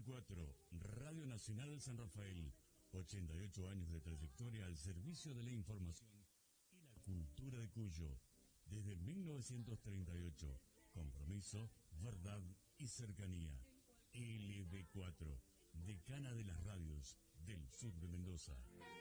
LB4, Radio Nacional San Rafael, 88 años de trayectoria al servicio de la información y la cultura de Cuyo, desde 1938. Compromiso, verdad y cercanía. LB4, decana de las radios del sur de Mendoza.